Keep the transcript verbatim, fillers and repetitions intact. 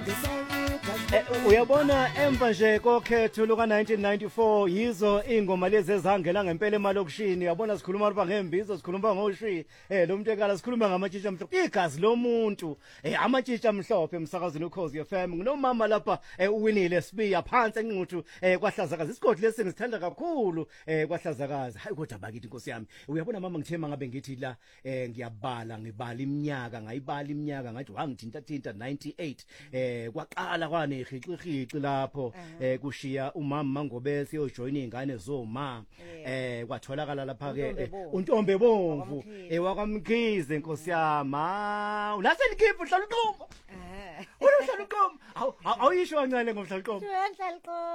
Uyabona emva nje kokhetho luka nineteen ninety-four yizo ingoma lezi ezangela ngempela emalokishini. Uyabona sikhuluma lapha ngembizo, sikhuluma ngoshwi, eh lo muntu ekala sikhuluma ngamatshitsha amhlophe, igazi lomuntu, eh amatshitsha amhlophe emsakazweni uKhosi F M. Nginomama lapha uwinile sibiya phansi enquthu eh kwahlazakazi. Isigodi lesi ngisithanda kakhulu eh kwahlazakazi. Hayi kodwa bakithi Nkosi yami. Uyabona mama ngithema ngabe ngithi la eh ngiyabala ngibala iminyaka, ngayibala iminyaka ngathi wangithinta thinta ninety-eight eh kwaqala kwane ikhixixixi lapho eh kushiya umama Mangobese yojoin izingane zoma eh kwatholakala lapha ke uNtombe Bomvu eh wakwamkhize Nkosi yami. Ah ulaselikhipha uhlala uqoma eh uhlala uqoma awuyisho kancane ngomhlala uqoma.